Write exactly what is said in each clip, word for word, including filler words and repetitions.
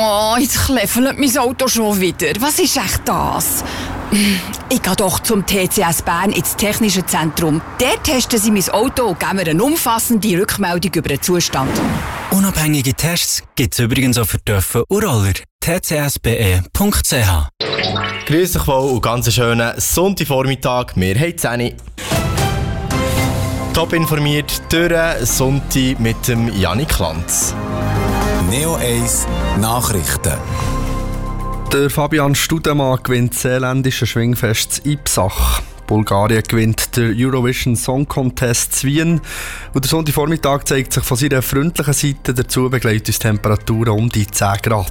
Oh, jetzt kleffelt mein Auto schon wieder. Was ist echt das? Ich gehe doch zum T C S Bern ins Technische Zentrum. Dort testen sie mein Auto und geben mir eine umfassende Rückmeldung über den Zustand. Unabhängige Tests gibt es übrigens auch für Töpfe und Roller. t c s b e punkt c h. Grüß dich wohl und ganz schönen Sonntagvormittag. Wir haben zehn. Top informiert durch Sonntag mit dem Janik Lanz. Neo eins Nachrichten. Der Fabian Studemann gewinnt das seeländische Schwingfest in Ipsach. Bulgarien gewinnt der Eurovision Song Contest in Wien. Und der Sonntagvormittag zeigt sich von seiner freundlichen Seite. Dazu begleitet uns Temperaturen um die zehn Grad.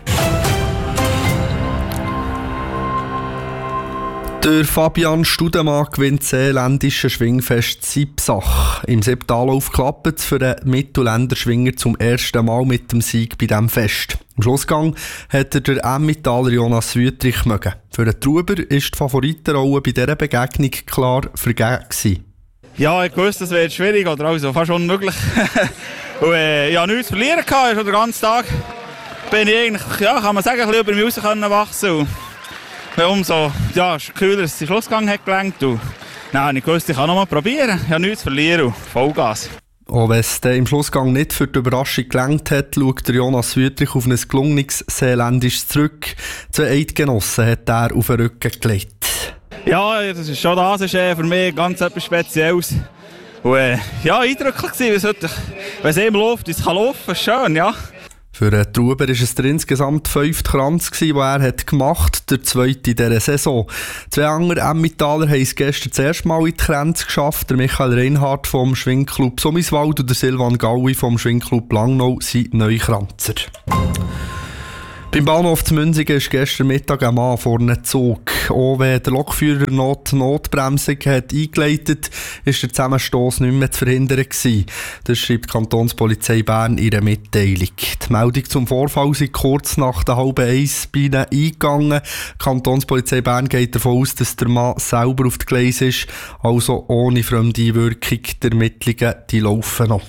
Der Fabian Studemann gewinnt das seeländische Schwingfest in Ipsach. Im siebten Anlauf klappt es für den Mittelländerschwinger zum ersten Mal mit dem Sieg bei diesem Fest. Im Schlussgang hat er der Emmentaler Jonas Wüttrich mögen. Für den Truber ist die Favoritenrolle bei dieser Begegnung klar vergeben. Ja, ich wusste, es wird schwierig oder also fast unmöglich. Und, äh, ich hatte nichts zu verlieren, schon den ganzen Tag. Bin ich eigentlich, ja, kann man sagen, ein bisschen über mich raus wachsen. Umso ja, kühler, dass der Schlussgang hat gelenkt. Nein, ich wusste, ich kann noch mal probieren. Ich habe nichts zu verlieren. Vollgas. Auch wenn es im Schlussgang nicht für die Überraschung gelenkt hat, schaut der Jonas Wüttrich auf ein gelungenes Seeländisch zurück. Zwei Eidgenossen hat er auf den Rücken gelegt. Ja, das ist schon das ist für mich ganz etwas Spezielles. Und, äh, ja, eindrücklich gewesen. Wenn es eben läuft, es kann laufen, schön, ja. Für den Truber war es der insgesamt fünfte Kranz, den er hat gemacht hat, der zweite in dieser Saison. Zwei andere Emmentaler haben es gestern das erste Mal in die Kränze geschafft. Der Michael Reinhardt vom Schwingclub Summiswald und der Silvan Gaui vom Schwingclub Langnau sind Neukranzer. Beim Bahnhof zu Münzigen ist gestern Mittag ein Mann vor einem Zug. Auch wenn der Lokführer Not Notbremsung hat eingeleitet, ist der Zusammenstoss nicht mehr zu verhindern gewesen. Das schreibt die Kantonspolizei Bern in ihrer Mitteilung. Die Meldung zum Vorfall ist kurz nach der halben Eins bei ihnen eingegangen. Die Kantonspolizei Bern geht davon aus, dass der Mann selber auf die Gleise ist, also ohne fremde Einwirkung. Die Ermittlungen die laufen noch.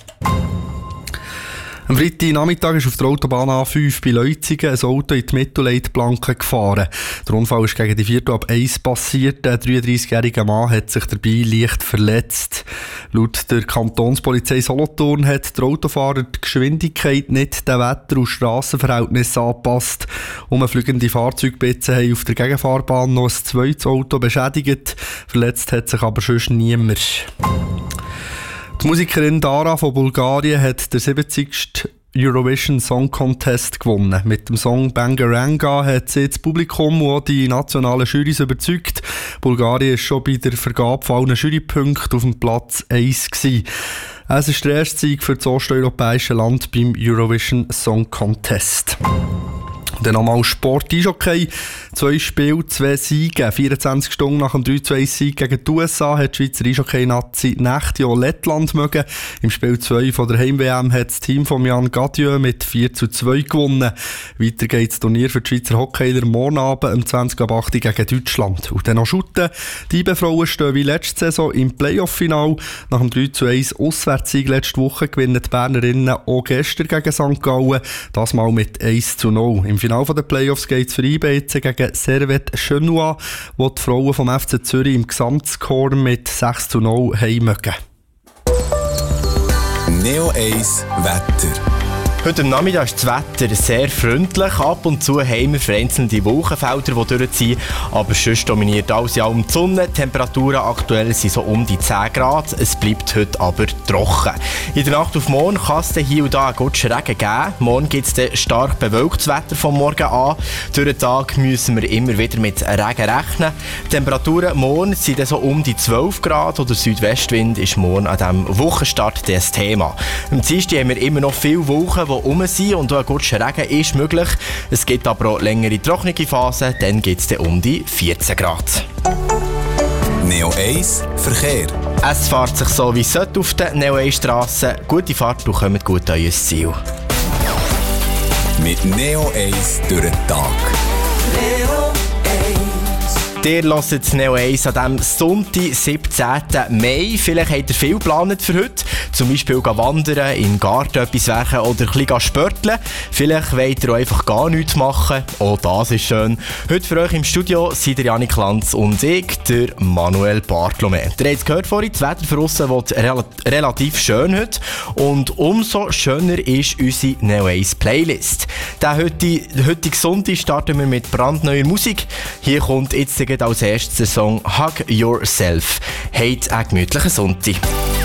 Am Freitagnachmittag ist auf der Autobahn A fünf bei Leutzigen ein Auto in die Mittelleitplanke gefahren. Der Unfall ist gegen die Viertel ab eins passiert. Der dreiunddreißigjährige Mann hat sich dabei leicht verletzt. Laut der Kantonspolizei Solothurn hat der Autofahrer die Geschwindigkeit nicht den Wetter- und Strassenverhältnissen angepasst. Umfliegende Fahrzeugbitzen haben auf der Gegenfahrbahn noch ein zweites Auto beschädigt. Verletzt hat sich aber sonst niemand. Die Musikerin Dara von Bulgarien hat den siebzigsten Eurovision Song Contest gewonnen. Mit dem Song Bangaranga hat sie das Publikum und auch die nationalen Jurys überzeugt. Bulgarien war schon bei der Vergabe von allen Jurypunkten auf dem Platz eins gewesen. Es ist der erste Sieg für das osteuropäische Land beim Eurovision Song Contest. Dann nochmal Sport Eishockey. Zwei Spiele, zwei Siege. vierundzwanzig Stunden nach dem drei zu eins Sieg gegen die U S A hat die Schweizer Eishockey-Nazi Nächte auch Lettland mögen. Im Spiel zwei von der Heim-W M hat das Team von Jan Gadieu mit vier zu zwei gewonnen. Weiter geht das Turnier für die Schweizer Hockeyler morgen Abend um zwanzig Uhr acht gegen Deutschland. Und dann noch Shooten. Die I B E-Frauen stehen wie letzte Saison im Playoff-Final. Nach dem drei zu eins Auswärtssieg letzte Woche gewinnen die Bernerinnen auch gestern gegen Sankt Gallen. Das mal mit eins zu null. Im Finale der Playoffs geht es für I B jetzt gegen Servette Chenois, wo die Frauen vom F C Zürich im Gesamtscore mit sechs zu null heimgehen. Neo eins Wetter. Heute am Nachmittag ist das Wetter sehr freundlich. Ab und zu haben wir vereinzelte Wolkenfelder, die durchziehen. Aber sonst dominiert alles in allem die Sonne. Die Temperaturen aktuell sind so um die zehn Grad. Es bleibt heute aber trocken. In der Nacht auf morgen kann es hier und da einen guten Regen geben. Morgen gibt es stark bewölktes Wetter vom Morgen an. Durch den Tag müssen wir immer wieder mit Regen rechnen. Die Temperaturen morgen sind so um die zwölf Grad. Oder Südwestwind ist morgen an diesem Wochenstart das Thema. Am Dienstag haben wir immer noch viele Wolken, um sind und auch ein guter Regen ist möglich. Es gibt aber auch längere trockene Phasen, dann gibt es um die vierzehn Grad. Neo eins Verkehr. Es fährt sich so wie es sollte auf den Neo eins Strassen. Gute Fahrt und kommt gut an euer Ziel. Mit Neo eins durch den Tag. Neo eins Ihr hört Neo eins an diesem Sonntag, siebzehnten Mai. Vielleicht habt ihr viel geplant für heute. Zum Beispiel gehen wandern, im Garten etwas werken oder ein bisschen spörteln. Vielleicht wollt ihr auch einfach gar nichts machen. Auch das ist schön. Heute für euch im Studio sind der Janik Lanz und ich, der Manuel Bartlome. Ihr habt es gehört vorhin, das Wetter für draussen wird rel- relativ schön heute. Und umso schöner ist unsere Neo eins Playlist. Den heutigen heutige Sonntag starten wir mit brandneuer Musik. Hier kommt jetzt als erstes der Song Hug Yourself. Habt einen gemütlichen Sonntag.